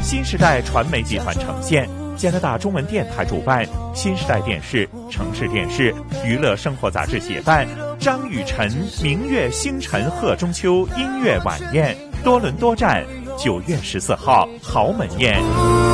新时代传媒集团呈现，加拿大中文电台主办，新时代电视、城市电视、娱乐生活杂志协办，张雨晨明月星辰贺中秋音乐晚宴，多伦多站9月14号豪门宴。